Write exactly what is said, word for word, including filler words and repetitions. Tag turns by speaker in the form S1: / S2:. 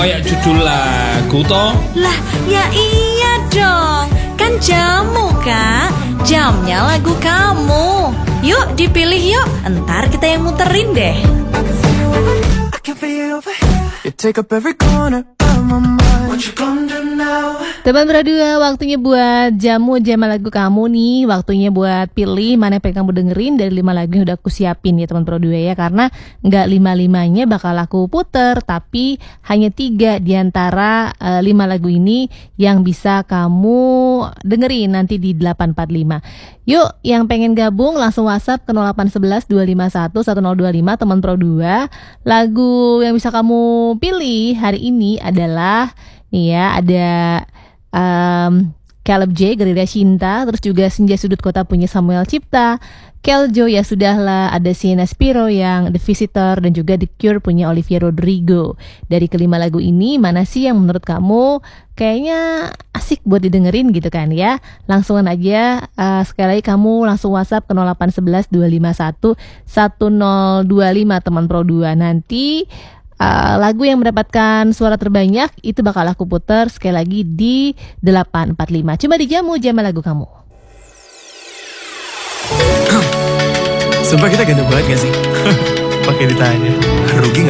S1: Kayak judul lagu toh.
S2: Lah, ya iya dong. Kan jamu, Kak. Jamnya lagu kamu. Yuk dipilih yuk. Entar kita yang muterin deh.
S3: Teman berdua, waktunya buat jamu jam lagu kamu nih. Waktunya buat pilih mana yang pengen kamu dengerin dari lima lagu yang udah aku siapin ya teman berdua ya. Karena nggak lima-limanya bakal aku puter, tapi hanya tiga diantara uh, lima lagu ini yang bisa kamu dengerin nanti di delapan empat lima. Yuk, yang pengen gabung langsung WhatsApp ke nol delapan satu satu dua lima satu satu nol dua lima teman Pro dua. Lagu yang bisa kamu pilih hari ini adalah nih ya, ada um, Caleb J, Gerida Cinta, terus juga Senja Sudut Kota punya Samuel Cipta, Keljo Ya Sudahlah, ada Sienna Spiro yang The Visitor, dan juga The Cure punya Olivia Rodrigo. Dari kelima lagu ini, mana sih yang menurut kamu kayaknya asik buat didengerin gitu kan ya? Langsung aja, uh, sekali lagi kamu langsung WhatsApp ke nol delapan satu satu dua lima satu satu nol dua lima teman Pro dua. Nanti Uh, lagu yang mendapatkan suara terbanyak itu bakal aku putar sekali lagi di delapan empat lima. Cuma di jamu jam lagu kamu.
S4: Sumpah kita ganteng banget gak sih? Pakai ditanya. Rugi gak?